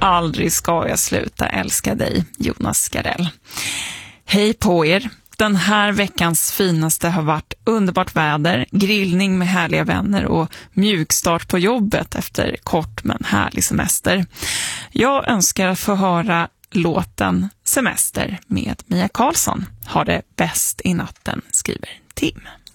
aldrig ska jag sluta älska dig, Jonas Gardell. Hej på er! Den här veckans finaste har varit underbart väder, grillning med härliga vänner och mjukstart på jobbet efter kort men härlig semester. Jag önskar att få höra låten Semester med Mia Karlsson. Ha det bäst i natten, skriver Tim.